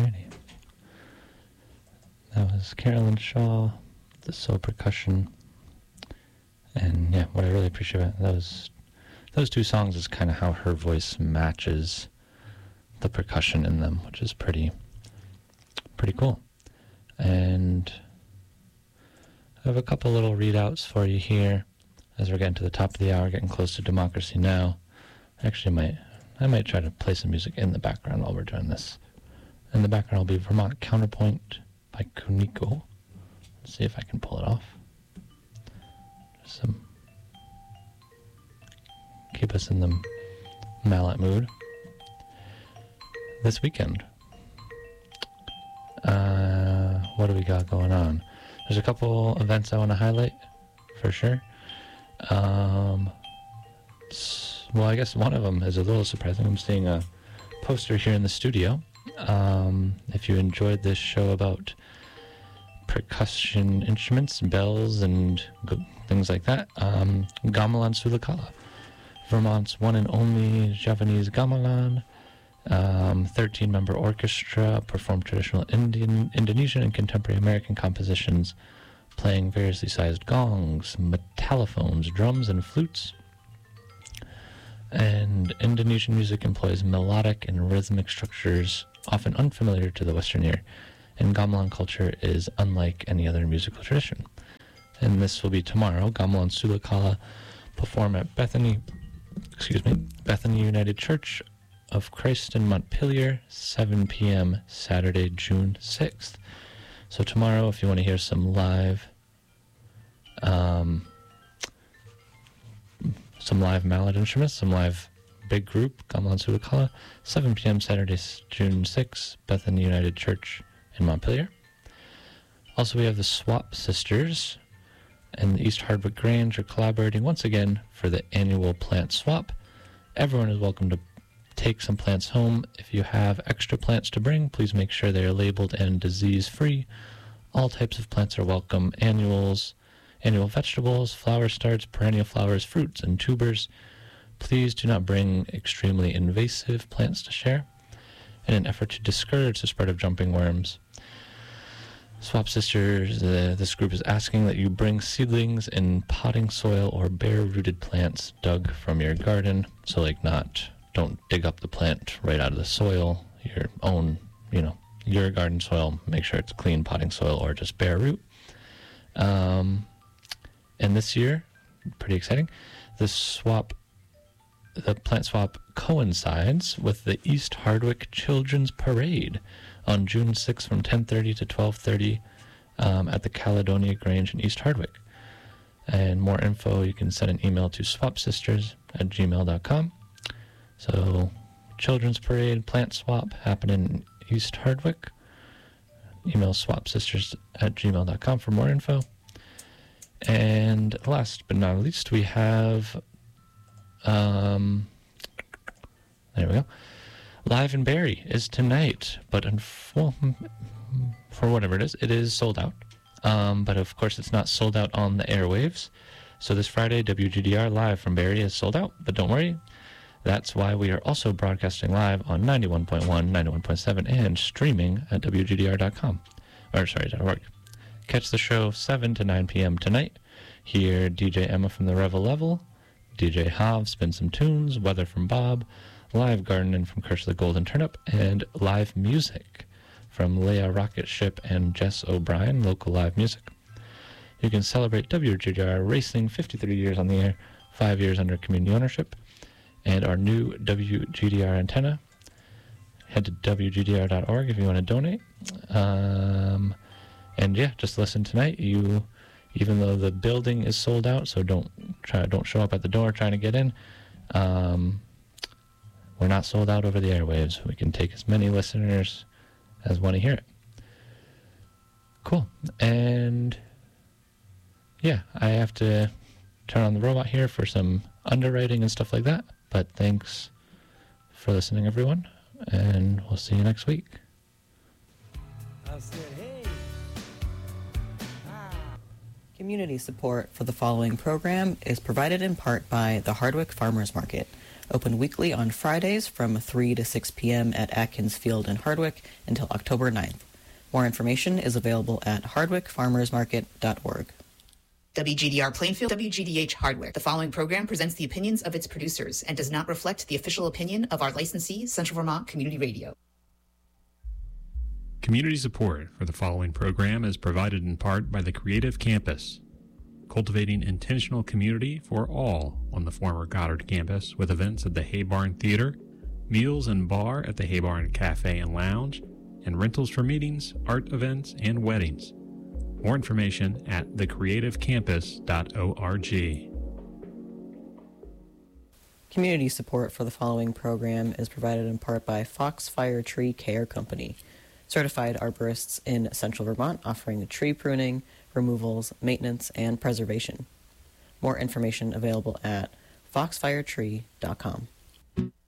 Alrighty. That was Carolyn Shaw, the soul percussion. And yeah, what I really appreciate about those two songs is kind of how her voice matches the percussion in them, which is pretty cool. And I have a couple little readouts for you here as we're getting to the top of the hour, getting close to Democracy Now! Actually, I might try to play some music in the background while we're doing this. In the background will be Vermont Counterpoint by Kuniko. Let's see if I can pull it off. Keep us in the mallet mood. This weekend, what do we got going on? There's a couple events I want to highlight, for sure. Well, I guess one of them is a little surprising. I'm seeing a poster here in the studio. If you enjoyed this show about percussion instruments, bells, and things like that, Gamelan Sulakala, Vermont's one and only Javanese gamelan, 13-member orchestra, perform traditional Indonesian and contemporary American compositions, playing variously sized gongs, metallophones, drums, and flutes. And Indonesian music employs melodic and rhythmic structures often unfamiliar to the Western ear, and gamelan culture is unlike any other musical tradition. And this will be tomorrow. Gamelan Sulakala perform at Bethany United Church of Christ in Montpelier, 7 p.m. Saturday, June 6th. So tomorrow, if you want to hear some live mallet instruments, some live big group, Gamelan Sulakala, 7 p.m. Saturday, June 6th, Bethany United Church in Montpelier. Also, we have the Swap Sisters and the East Hardwick Grange are collaborating once again for the annual plant swap. Everyone is welcome to take some plants home. If you have extra plants to bring, please make sure they are labeled and disease-free. All types of plants are welcome. Annual vegetables, flower starts, perennial flowers, fruits, and tubers. Please do not bring extremely invasive plants to share in an effort to discourage the spread of jumping worms. Swap Sisters, this group is asking that you bring seedlings in potting soil or bare-rooted plants dug from your garden. So, don't dig up the plant right out of the soil, your own, your garden soil. Make sure it's clean potting soil or just bare root. And this year, pretty exciting, the plant swap coincides with the East Hardwick Children's Parade on June 6th from 10:30 to 12:30 at the Caledonia Grange in East Hardwick. And more info, you can send an email to swapsisters@gmail.com. So, Children's Parade, plant swap happening in East Hardwick. Email swapsisters@gmail.com for more info. And last but not least, we have, there we go. Live in Barrie is tonight, but for whatever it is sold out. But of course, it's not sold out on the airwaves. So this Friday, WGDR Live from Barrie is sold out, but don't worry. That's why we are also broadcasting live on 91.1, 91.7, and streaming at WGDR.com. .org. Catch the show 7 to 9 p.m. tonight. Hear DJ Emma from the Revel Level, DJ Hav spin some tunes, Weather from Bob, live gardening from Curse of the Golden Turnip, and live music from Leia Rocket Ship and Jess O'Brien, local live music. You can celebrate WGDR Racing 53 years on the air, 5 years under community ownership, and our new WGDR antenna. Head to WGDR.org if you want to donate. And yeah, just listen tonight. Even though the building is sold out, so don't show up at the door trying to get in. We're not sold out over the airwaves. We can take as many listeners as want to hear it. Cool. And yeah, I have to turn on the robot here for some underwriting and stuff like that. But thanks for listening, everyone, and we'll see you next week. I said, hey. Community support for the following program is provided in part by the Hardwick Farmers Market, Open weekly on Fridays from 3 to 6 p.m. at Atkins Field in Hardwick until October 9th. More information is available at hardwickfarmersmarket.org. WGDR Plainfield, WGDH Hardwick. The following program presents the opinions of its producers and does not reflect the official opinion of our licensee, Central Vermont Community Radio. Community support for the following program is provided in part by the Creative Campus, cultivating intentional community for all on the former Goddard campus with events at the Hay Barn Theater, meals and bar at the Hay Barn Cafe and Lounge, and rentals for meetings, art events, and weddings. More information at thecreativecampus.org. Community support for the following program is provided in part by Foxfire Tree Care Company, certified arborists in Central Vermont offering tree pruning, removals, maintenance, and preservation. More information available at foxfiretree.com.